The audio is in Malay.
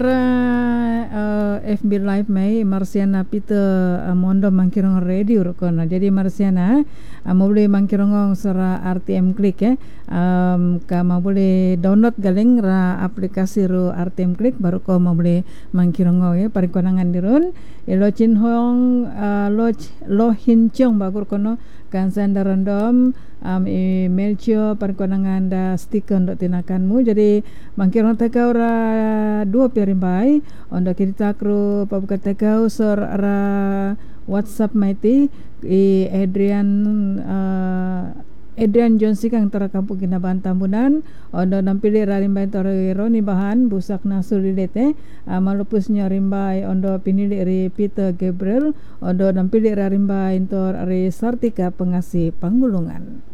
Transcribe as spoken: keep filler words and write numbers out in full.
uh, F B live mai Marsiana pita uh, mondo mangkirong radio rokona. Jadi Marsiana uh, mau boleh mangkirong sera R T M Klik eh. Um, ka mau boleh download galing ra aplikasi ro R T M Klik baru ko mau boleh mangkirong eh parikonangan dirun elo chin hong uh, lo lo hin chong bagur kono kan sanda random um, email cio parikonangan da stiker untuk tinakanmu. Jadi mangkirong tekau ra dua pirimbai onda kita kru pabuka tekau sor ra WhatsApp maiti i Adrian uh, Adrian Johnsi kang tara kampung Kinabahan Tambunan onda nampili rarimbai tore roni bahan busak nasulidete uh, malupusnya rimbai onda pinili ri Peter Gabriel onda nampili rarimbai tor ri Sartika pengasih panggulungan.